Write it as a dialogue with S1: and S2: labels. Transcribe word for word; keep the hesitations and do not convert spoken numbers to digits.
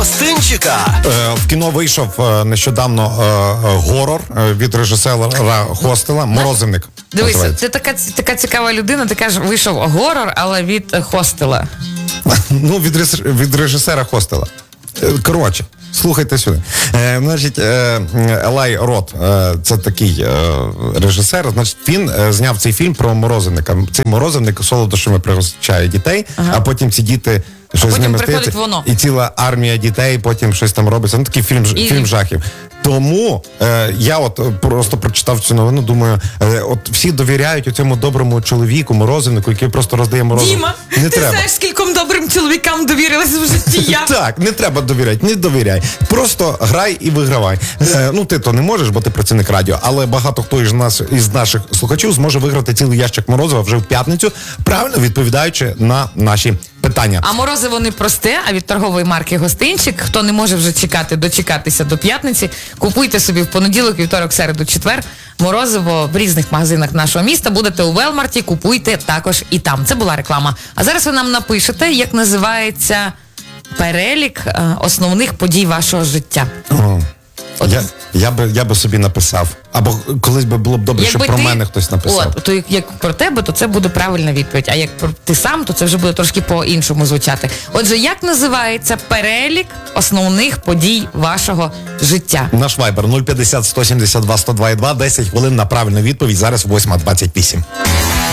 S1: Гостинчика.
S2: Е, в кіно вийшов е, нещодавно е, е, горор е, від режисера Хостела «Морозивник».
S3: Дивися, це така, така цікава людина, ти кажеш, вийшов горор, але від Хостела.
S2: Ну, від, режис- від режисера Хостела. Е, Коротше, слухайте сюди. Е, значить, е, Елай Рот, е, це такий е, режисер, значить, він е, зняв цей фільм про морозивника. Цей морозивник солодощами пригощає дітей, ага. а потім ці діти щось з ними стається, і ціла армія дітей потім щось там робиться. Ну, такий фільм, і... фільм жахів. Тому е, я от просто прочитав цю новину, думаю, е, от всі довіряють цьому доброму чоловіку, морозивнику, який просто роздає морозиво.
S3: Діма,
S2: не
S3: ти
S2: треба.
S3: знаєш, скільком добрим чоловікам довірилася в житті я?
S2: Так, не треба довіряти, не довіряй. Просто грай і вигравай. Е, ну, ти то не можеш, бо ти працівник радіо, але багато хто із нас, із наших слухачів зможе виграти цілий ящик морозива вже в п'ятницю, правильно відповідаючи на наші питання.
S3: А морозиво не просте, а від торгової марки «Гостинчик». Хто не може вже чекати, дочекатися до п'ятниці, купуйте собі в понеділок, вівторок, середу, четвер морозиво в різних магазинах нашого міста. Будете у Велмарті, купуйте також і там. Це була реклама. А зараз ви нам напишете, як називається перелік е, основних подій вашого життя.
S2: О. Я, я, би, я би собі написав. Або колись би було б добре,
S3: Якби
S2: щоб про
S3: ти,
S2: мене хтось написав.
S3: От, то як, як про тебе, то це буде правильна відповідь. А як про ти сам, то це вже буде трошки по-іншому звучати. Отже, як називається перелік основних подій вашого життя?
S2: Наш вайбер нуль п'ятдесят сто сімдесят два сто два і два, десять хвилин на правильну відповідь. Зараз восьма двадцять вісім.